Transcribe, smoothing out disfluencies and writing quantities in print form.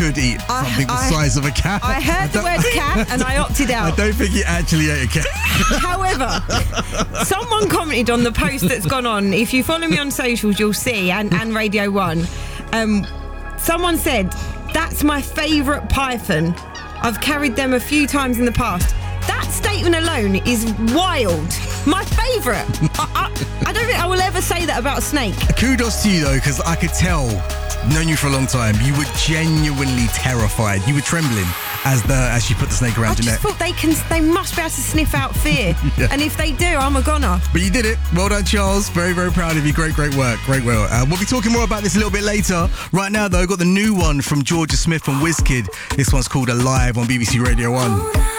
could eat something the size of a cat. I heard the word cat and I opted out. I don't think he actually ate a cat. However, someone commented on the post that's gone on. If you follow me on socials, you'll see, and Radio 1. Someone said, that's my favourite python. I've carried them a few times in the past. That statement alone is wild. My favourite. I don't think I will ever say that about a snake. Kudos to you, though, because I could tell, known you for a long time, you were genuinely terrified. You were trembling as she put the snake around your neck. I just thought they must be able to sniff out fear. Yeah. And if they do, I'm a goner. But you did it. Well done, Charles. Very, very proud of you. Great, great work. Great work. We'll be talking more about this a little bit later. Right now, though, I've got the new one from Georgia Smith and Wizkid. This one's called Alive on BBC Radio 1.